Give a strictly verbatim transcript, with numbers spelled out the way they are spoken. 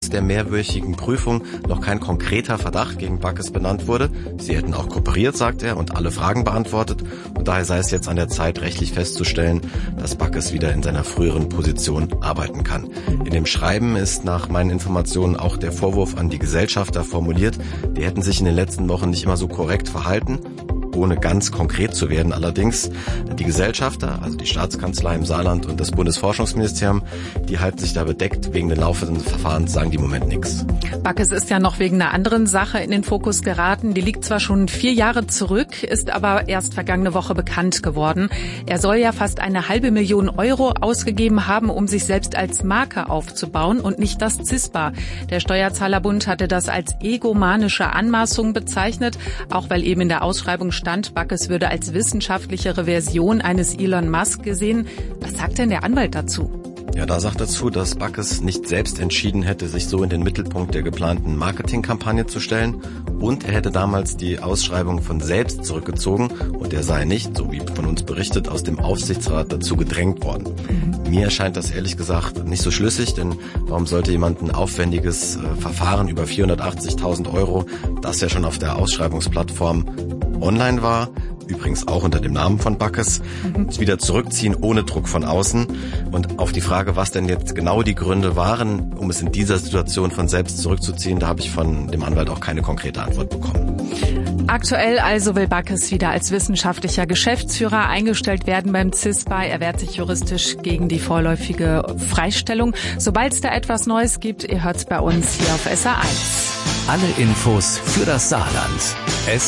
trotz der mehrwöchigen Prüfung noch kein konkreter Verdacht gegen Backes benannt wurde. Sie hätten auch kooperiert, sagt er, und alle Fragen beantwortet. Und daher sei es jetzt an der Zeit, rechtlich festzustellen, dass Backes wieder in seiner früheren Position arbeiten kann. In dem Schreiben ist nach meinen Informationen auch der Vorwurf an die Gesellschafter formuliert. Die hätten sich in den letzten Wochen nicht immer so korrekt verhalten. Ohne ganz konkret zu werden allerdings. Die Gesellschafter, also die Staatskanzlei im Saarland und das Bundesforschungsministerium, die halten sich da bedeckt. Wegen den laufenden Verfahrens sagen die im Moment nichts. Backes ist ja noch wegen einer anderen Sache in den Fokus geraten. Die liegt zwar schon vier Jahre zurück, ist aber erst vergangene Woche bekannt geworden. Er soll ja fast eine halbe Million Euro ausgegeben haben, um sich selbst als Marke aufzubauen und nicht das CISPA. Der Steuerzahlerbund hatte das als egomanische Anmaßung bezeichnet, auch weil eben in der Ausschreibung stand, Backes würde als wissenschaftlichere Version eines Elon Musk gesehen. Was sagt denn der Anwalt dazu? Ja, da sagt er zu, dass Backes nicht selbst entschieden hätte, sich so in den Mittelpunkt der geplanten Marketingkampagne zu stellen. Und er hätte damals die Ausschreibung von selbst zurückgezogen und er sei nicht, so wie von uns berichtet, aus dem Aufsichtsrat dazu gedrängt worden. Mhm. Mir erscheint das ehrlich gesagt nicht so schlüssig, denn warum sollte jemand ein aufwendiges äh, Verfahren über vierhundertachtzigtausend Euro, das ja schon auf der Ausschreibungsplattform online war, übrigens auch unter dem Namen von Backes, mhm. wieder zurückziehen ohne Druck von außen. Und auf die Frage, was denn jetzt genau die Gründe waren, um es in dieser Situation von selbst zurückzuziehen, da habe ich von dem Anwalt auch keine konkrete Antwort bekommen. Aktuell also will Backes wieder als wissenschaftlicher Geschäftsführer eingestellt werden beim CISPA. Er wehrt sich juristisch gegen die vorläufige Freistellung. Sobald es da etwas Neues gibt, ihr hört es bei uns hier auf S R eins. Alle Infos für das Saarland.